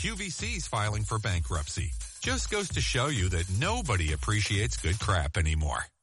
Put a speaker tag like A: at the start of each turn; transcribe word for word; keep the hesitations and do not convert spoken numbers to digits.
A: Q V C's filing for bankruptcy. Just goes to show you that nobody appreciates good crap anymore.